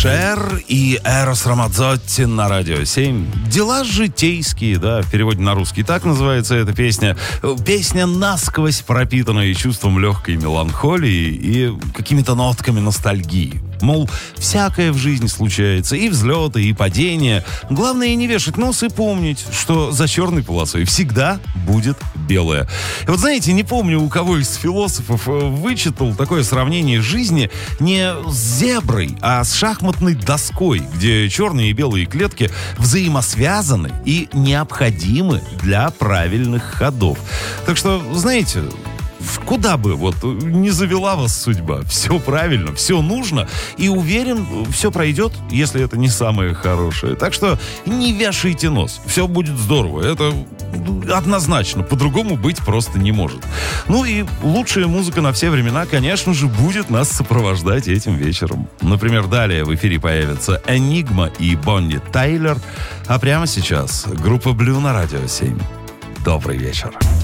Шер и Эрос Рамадзотти на Радио 7. Дела житейские, да, в переводе на русский так называется эта песня. Песня насквозь пропитанная чувством легкой меланхолии и какими-то нотками ностальгии. Мол, всякое в жизни случается, и взлеты, и падения. Главное не вешать нос и помнить, что за черной полосой всегда будет белое. И вот знаете, не помню, у кого из философов вычитал такое сравнение жизни не с зеброй, а с шахматной доской, где черные и белые клетки взаимосвязаны и необходимы для правильных ходов. Так что, знаете, куда бы вот не завела вас судьба, все правильно, все нужно, и уверен, все пройдет, если это не самое хорошее. Так что не вешайте нос, все будет здорово, это однозначно, по-другому быть просто не может. Ну и лучшая музыка на все времена, конечно же, будет нас сопровождать этим вечером. Например, далее в эфире появятся Энигма и Бонни Тайлер, а прямо сейчас группа Blue на Радио 7. Добрый вечер.